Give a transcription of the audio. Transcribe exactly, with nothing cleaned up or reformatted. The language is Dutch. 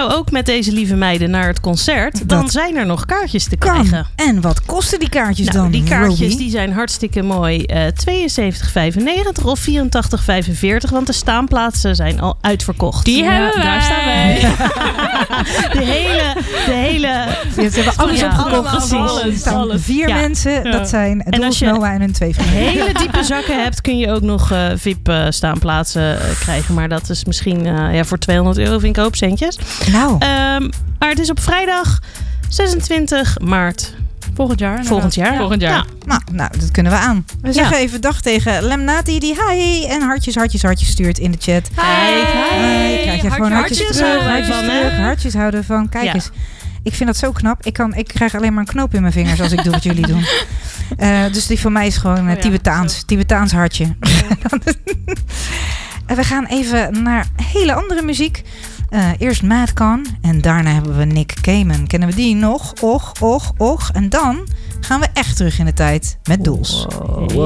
nou ook met deze lieve meiden naar het concert, dan Dat zijn er nog kaartjes te kan. krijgen. En wat kosten die kaartjes Nou, dan, die kaartjes Robbie? die zijn hartstikke mooi. Uh, tweeënzeventig vijfennegentig of vierentachtig vijfenveertig, want de staanplaatsen zijn al uitverkocht. Die hebben wij. Daar staan wij. de hele, de hele... Ja, ze hebben alles Ja, opgekocht. allemaal Precies. alles, Er staan alles. vier Ja. mensen. Ja. Dat zijn En Doels, als je Noah en hun twee vrienden. hele diepe zakken hebt, kun je ook nog uh, V I P-staanplaatsen uh, krijgen. Maar dat is misschien uh, ja, voor tweehonderd euro vind ik hoopcentjes. Nou, Um, maar het is op vrijdag zesentwintig maart Volgend jaar. volgend jaar. Ja. Volgend jaar. Ja. nou, nou, dat kunnen we aan. We zeggen Ja. even dag tegen Lemnati die hi en hartjes, hartjes, hartjes stuurt in de chat. Kijk, Hi. Krijg je gewoon hartjes, hartjes terug, houden hartjes van, hè? terug, hartjes houden van. Kijk Ja. eens. Ik vind dat zo knap. Ik, kan, ik krijg alleen maar een knoop in mijn vingers als ik doe wat jullie doen. Uh, dus die van mij is gewoon uh, ja, Tibetaans. Tibetaans hartje. En we gaan even naar hele andere muziek. Uh, eerst Madcon en daarna hebben we Nick Cayman. Kennen we die nog? Och, och, och. En dan gaan we echt terug in de tijd met Doels. Wow.